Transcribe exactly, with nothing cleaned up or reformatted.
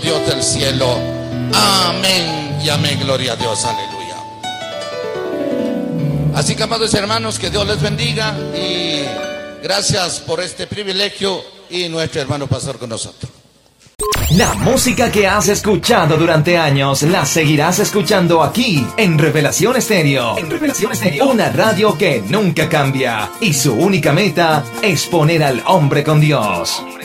Dios del cielo. Amén y amén, gloria a Dios, aleluya. Así que, amados hermanos, que Dios les bendiga y gracias por este privilegio y nuestro hermano pastor con nosotros. La música que has escuchado durante años la seguirás escuchando aquí en Revelación Estéreo. En Revelación Estéreo, una radio que nunca cambia y su única meta es poner al hombre con Dios.